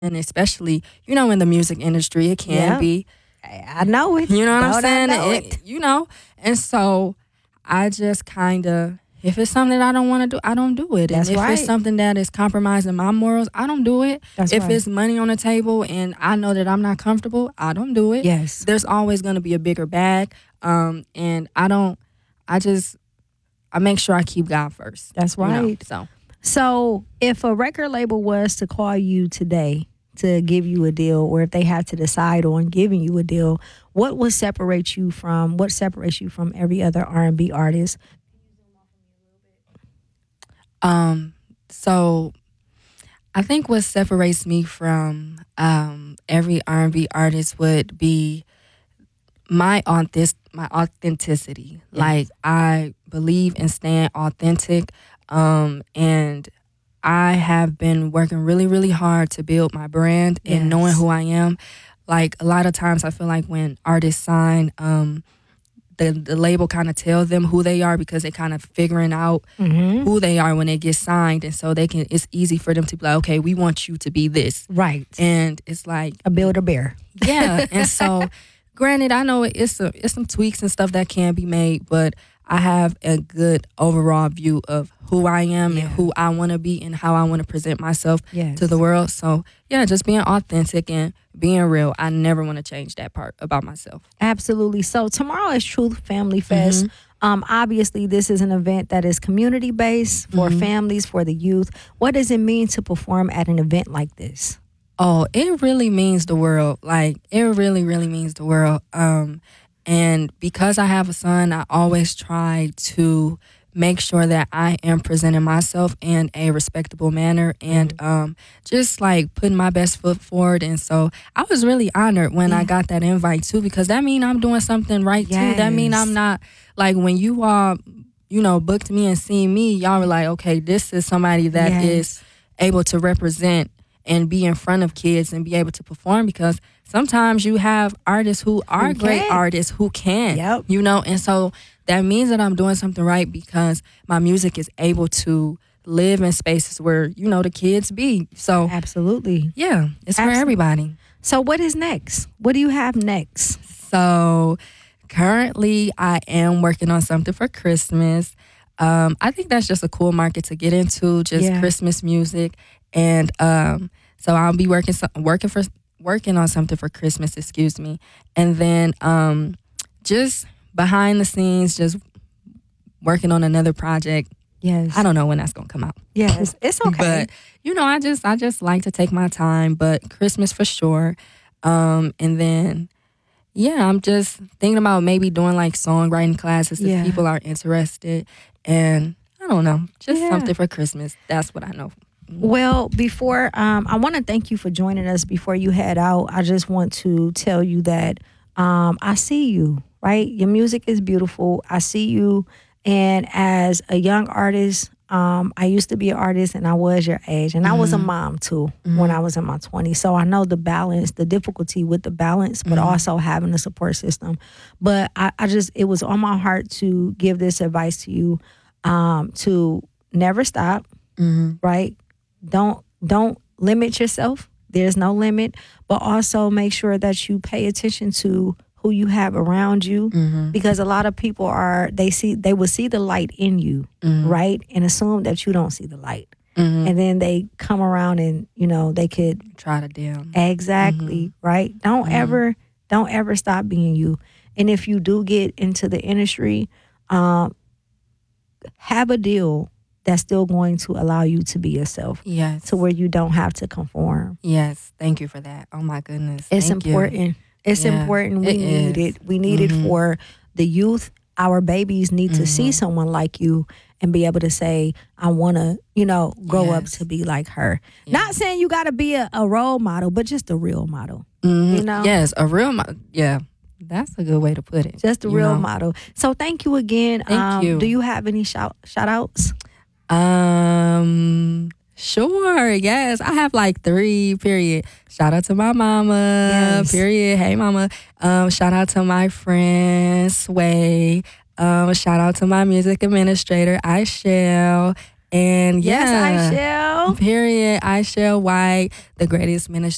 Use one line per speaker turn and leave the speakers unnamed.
and especially, in the music industry, it can be.
I know it.
You know what I'm
Don't I
saying?
know it.
And so I just kind of, if it's something that I don't want to do, I don't do it.
That's
and if
right.
it's something that is compromising my morals, I don't do it.
That's
if
right.
it's money on the table and I know that I'm not comfortable, I don't do it.
Yes.
There's always going to be a bigger bag. And I make sure I keep God first.
That's right. So if a record label was to call you today to give you a deal, or if they had to decide on giving you a deal, what separates you from every other R&B artist?
So I think what separates me from every R&B artist would be my authenticity.
Yes.
Like, I believe and stand authentic, and I have been working really, really hard to build my brand and knowing who I am. Like, a lot of times I feel like when artists sign, the label kind of tells them who they are because they kind of figuring out who they are when they get signed. And so it's easy for them to be like, okay, we want you to be this.
Right.
And it's like
a Build-A-Bear.
Yeah. And so granted, I know it's some tweaks and stuff that can be made, but I have a good overall view of who I am and who I want to be and how I want to present myself to the world. So, yeah, just being authentic and being real. I never want to change that part about myself.
Absolutely. So tomorrow is Truth Family Fest. Obviously, this is an event that is community-based for families, for the youth. What does it mean to perform at an event like this?
Oh, it really means the world. Like, it really, really means the world. And because I have a son, I always try to make sure that I am presenting myself in a respectable manner and just like putting my best foot forward. And so I was really honored when I got that invite too, because that means I'm doing something right too. That means I'm not like, when you all, booked me and seen me, y'all were like, okay, this is somebody that is able to represent and be in front of kids and be able to perform, because sometimes you have artists who are great artists who can, and so that means that I'm doing something right because my music is able to live in spaces where, the kids be. So
absolutely.
Yeah, it's for everybody.
So what is next? What do you have next?
So currently I am working on something for Christmas. I think that's just a cool market to get into, just Christmas music. And so I'll be working on something for Christmas, and then just behind the scenes, just working on another project.
Yes,
I don't know when that's gonna come out.
Yes, it's okay.
But I just like to take my time. But Christmas for sure, and then I'm just thinking about maybe doing like songwriting classes if people are interested, and I don't know, just something for Christmas. That's what I know.
Well, before I want to thank you for joining us. Before you head out, I just want to tell you that I see you, right? Your music is beautiful. I see you. And as a young artist, I used to be an artist and I was your age. And I was a mom too when I was in my 20s. So I know the balance, the difficulty with the balance, but also having a support system. But it was on my heart to give this advice to you, to never stop, right? Don't limit yourself. There's no limit, but also make sure that you pay attention to who you have around you, because a lot of people they will see the light in you, right, and assume that you don't see the light, and then they come around and they could
try to dim.
Exactly, right. Don't ever stop being you. And if you do get into the industry, have a deal that's still going to allow you to be yourself.
Yes.
To where you don't have to conform.
Yes. Thank you for that. Oh my goodness.
It's important. It's important. We need it. We need it for the youth. Our babies need to see someone like you and be able to say, I want to, grow up to be like her. Not saying you got to be a role model, but just a real model.
Yes, a real model. Yeah. That's a good way to put it.
Just a real model. So thank you again.
Thank you.
Do you have any shout outs?
Sure. Yes. I have like 3, period. Shout out to my mama, period. Hey, mama. Shout out to my friend, Sway. Shout out to my music administrator, Ishell. And
Ishell.
Period. Ishell White, the greatest